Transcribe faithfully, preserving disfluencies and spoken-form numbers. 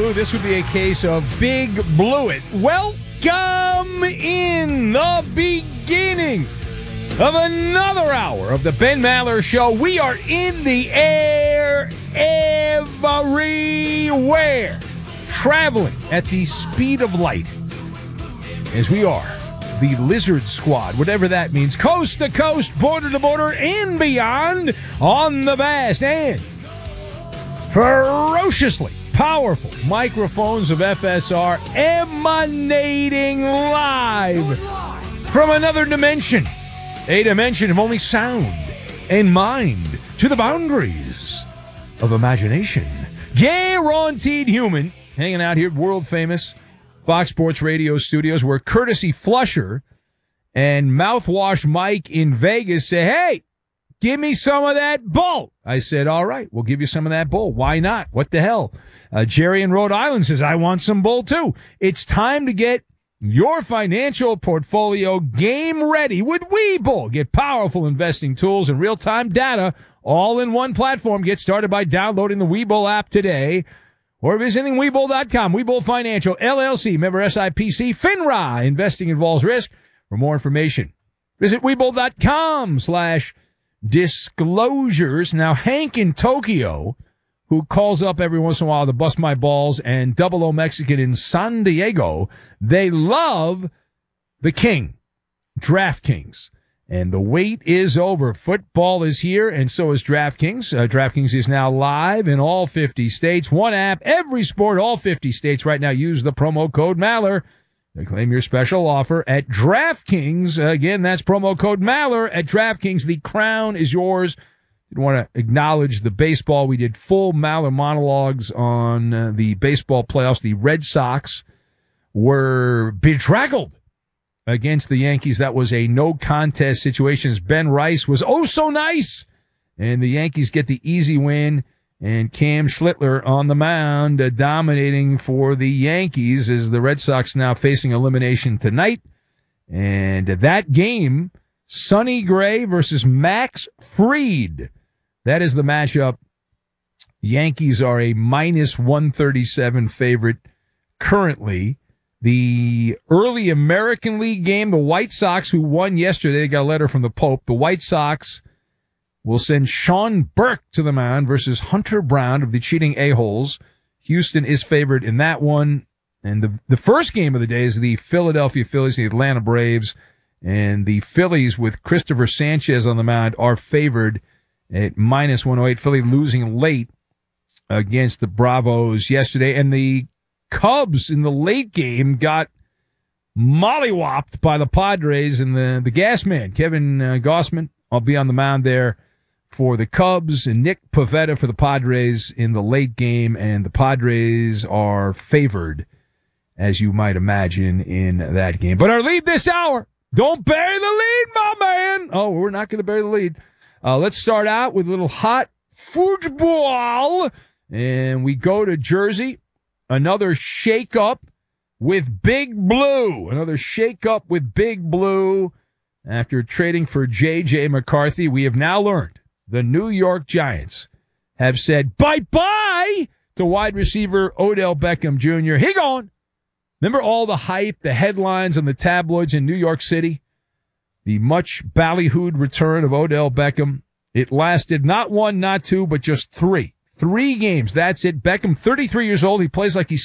Blue, this would be a case of Big Blue It. Welcome in the beginning of another hour of the Ben Maller Show. We are in the air everywhere, traveling at the speed of light, as we are the Lizard Squad, whatever that means, coast to coast, border to border, and beyond on the vast and ferociously powerful microphones of F S R, emanating live from another dimension, a dimension of only sound and mind to the boundaries of imagination. Guaranteed human, hanging out here at world-famous Fox Sports Radio studios, where Courtesy Flusher and Mouthwash Mike in Vegas say, hey, give me some of that bull. I said, all right, we'll give you some of that bull. Why not? What the hell? Uh, Jerry in Rhode Island says, I want some bull too. It's time to get your financial portfolio game ready with Webull. Get powerful investing tools and real-time data all in one platform. Get started by downloading the Webull app today or visiting Webull dot com. Webull Financial, L L C, member S I P C, FINRA. Investing involves risk. For more information, visit Webull dot com slash disclosures. Now, Hank in Tokyo, who calls up every once in a while to bust my balls, and Double O Mexican in San Diego, they love the king, DraftKings. And the wait is over. Football is here, and so is DraftKings. Uh, DraftKings is now live in all fifty states. One app, every sport, all fifty states. Right now, use the promo code Maller to claim your special offer at DraftKings. Again, that's promo code Maller at DraftKings. The crown is yours. Didn't want to acknowledge the baseball. We did full Maller monologues on uh, the baseball playoffs. The Red Sox were bedraggled against the Yankees. That was a no-contest situation. Ben Rice was oh so nice, and the Yankees get the easy win. And Cam Schlittler on the mound, uh, dominating for the Yankees, as the Red Sox now facing elimination tonight. And that game, Sonny Gray versus Max Fried. That is the matchup. Yankees are a minus one thirty-seven favorite currently. The early American League game, the White Sox, who won yesterday, they got a letter from the Pope. The White Sox will send Sean Burke to the mound versus Hunter Brown of the cheating A-holes. Houston is favored in that one. And the the first game of the day is the Philadelphia Phillies, the Atlanta Braves. And the Phillies, with Christopher Sanchez on the mound, are favored at minus one oh eight. Philly losing late against the Bravos yesterday. And the Cubs in the late game got mollywopped by the Padres, and the, the gas man, Kevin uh, Gausman, I'll be on the mound there for the Cubs, and Nick Pivetta for the Padres in the late game. And the Padres are favored, as you might imagine, in that game. But our lead this hour, don't bury the lead, my man. Oh, we're not going to bury the lead. Uh, let's start out with a little hot football. And we go to Jersey. Another shake-up with Big Blue. Another shake-up with Big Blue. After trading for J J. McCarthy, we have now learned the New York Giants have said bye-bye to wide receiver Odell Beckham Junior He gone. Remember all the hype, the headlines on the tabloids in New York City? The much ballyhooed return of Odell Beckham. It lasted not one, not two, but just three. Three games. That's it. Beckham, thirty-three years old. He plays like he's